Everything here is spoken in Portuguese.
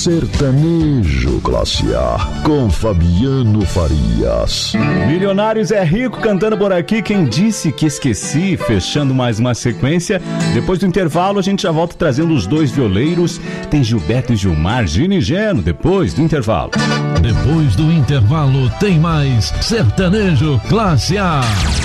Sertanejo Classe A, com Fabiano Farias. Milionários é Rico cantando por aqui. Quem disse que esqueci? Fechando mais uma sequência. Depois do intervalo a gente já volta trazendo os dois violeiros. Tem Gilberto e Gilmar, Gino e Geno. Depois do intervalo. Depois do intervalo tem mais Sertanejo Classe A.